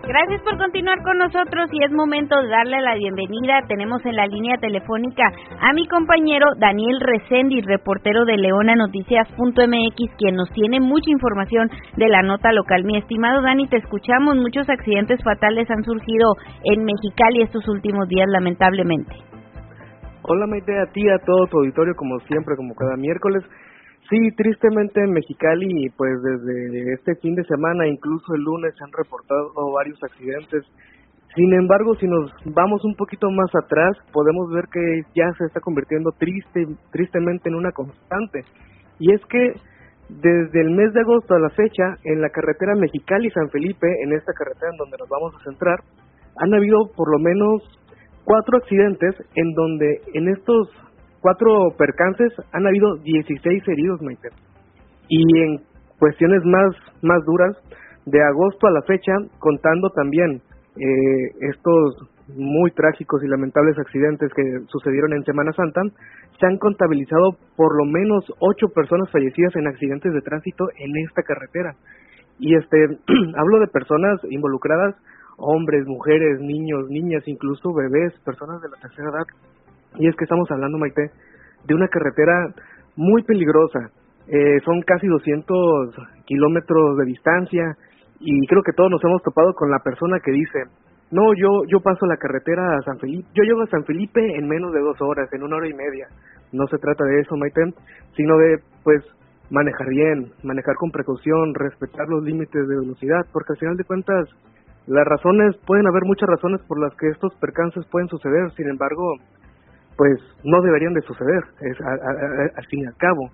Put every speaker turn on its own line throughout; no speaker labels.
Gracias por continuar con nosotros y es momento de darle la bienvenida. Tenemos en la línea telefónica a mi compañero Daniel Reséndiz, reportero de leonanoticias.mx, quien nos tiene mucha información de la nota local. Mi estimado Dani, te escuchamos. Muchos accidentes fatales han surgido en Mexicali estos últimos días, lamentablemente.
Hola Maite, a ti, a todo tu auditorio, como siempre, como cada miércoles. Sí, tristemente en Mexicali, pues desde este fin de semana, incluso el lunes, se han reportado varios accidentes. Sin embargo, si nos vamos un poquito más atrás, podemos ver que ya se está convirtiendo tristemente en una constante. Y es que desde el mes de agosto a la fecha, en la carretera Mexicali-San Felipe, en esta carretera en donde nos vamos a centrar, han habido por lo menos 4 accidentes en donde en estos 4 percances han habido 16 heridos, Maite. Y en cuestiones más duras, de agosto a la fecha, contando también estos muy trágicos y lamentables accidentes que sucedieron en Semana Santa, se han contabilizado por lo menos 8 personas fallecidas en accidentes de tránsito en esta carretera. Y hablo de personas involucradas, hombres, mujeres, niños, niñas, incluso bebés, personas de la tercera edad. Y es que estamos hablando, Maite, de una carretera muy peligrosa. Son casi 200 kilómetros de distancia y creo que todos nos hemos topado con la persona que dice, no, yo paso la carretera a San Felipe, yo llego a San Felipe en menos de 2 horas, en 1 hora y media. No se trata de eso, Maite, sino de, pues, manejar bien, manejar con precaución, respetar los límites de velocidad, porque al final de cuentas, pueden haber muchas razones por las que estos percances pueden suceder, sin embargo, pues no deberían de suceder, al fin y al cabo.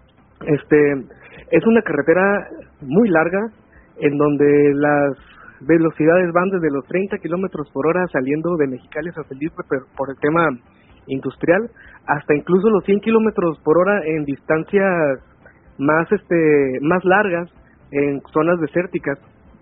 Es una carretera muy larga, en donde las velocidades van desde los 30 kilómetros por hora saliendo de Mexicali a San Felipe por el tema industrial, hasta incluso los 100 kilómetros por hora en distancias más largas, en zonas desérticas.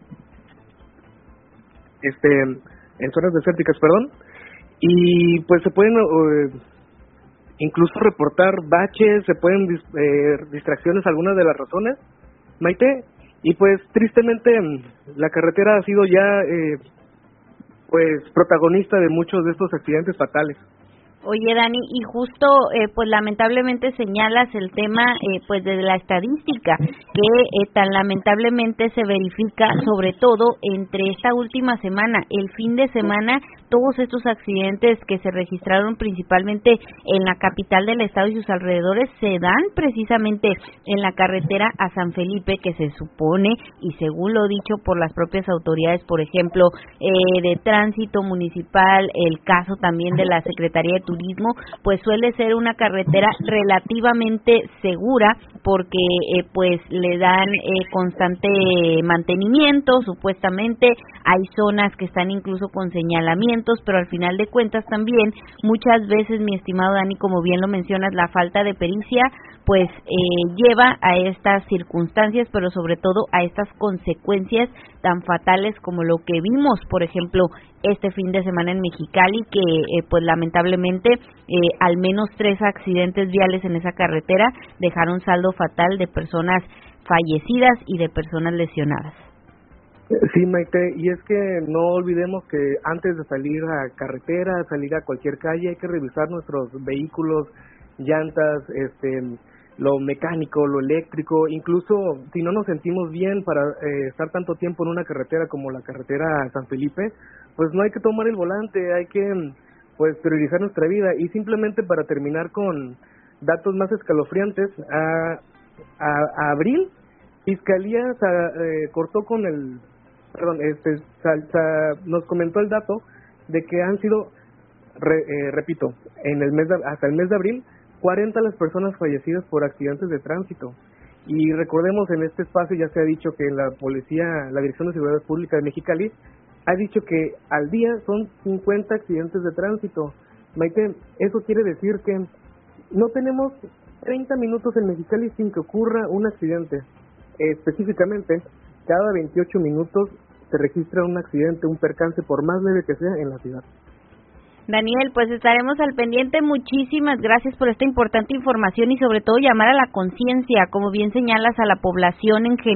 En zonas desérticas, perdón, y pues se pueden incluso reportar baches, se pueden distracciones, algunas de las razones, Maite, y pues tristemente la carretera ha sido ya pues protagonista de muchos de estos accidentes fatales.
Oye, Dani, y justo, pues lamentablemente señalas el tema, pues de la estadística, que tan lamentablemente se verifica, sobre todo entre esta última semana, el fin de semana, todos estos accidentes que se registraron principalmente en la capital del estado y sus alrededores se dan precisamente en la carretera a San Felipe, que se supone, y según lo dicho por las propias autoridades, por ejemplo, de tránsito municipal, el caso también de la Secretaría de Turismo, pues suele ser una carretera relativamente segura porque pues le dan constante mantenimiento, supuestamente hay zonas que están incluso con señalamientos, pero al final de cuentas también muchas veces, mi estimado Dani, como bien lo mencionas, la falta de pericia pues lleva a estas circunstancias, pero sobre todo a estas consecuencias tan fatales como lo que vimos, por ejemplo, este fin de semana en Mexicali, que pues lamentablemente al menos 3 accidentes viales en esa carretera dejaron saldo fatal de personas fallecidas y de personas lesionadas.
Sí, Maite, y es que no olvidemos que antes de salir a carretera, salir a cualquier calle, hay que revisar nuestros vehículos, llantas, lo mecánico, lo eléctrico, incluso si no nos sentimos bien para estar tanto tiempo en una carretera como la carretera San Felipe, pues no hay que tomar el volante, hay que pues priorizar nuestra vida. Y simplemente para terminar con datos más escalofriantes, a abril, Fiscalía cortó con nos comentó el dato de que han sido, repito, hasta el mes de abril, 40 las personas fallecidas por accidentes de tránsito. Y recordemos, en este espacio ya se ha dicho que la policía, la Dirección de Seguridad Pública de Mexicali, ha dicho que al día son 50 accidentes de tránsito. Maite, eso quiere decir que no tenemos 30 minutos en Mexicali sin que ocurra un accidente. Específicamente, cada 28 minutos se registra un accidente, un percance, por más leve que sea, en la ciudad.
Daniel, pues estaremos al pendiente. Muchísimas gracias por esta importante información y sobre todo llamar a la conciencia, como bien señalas, a la población en general.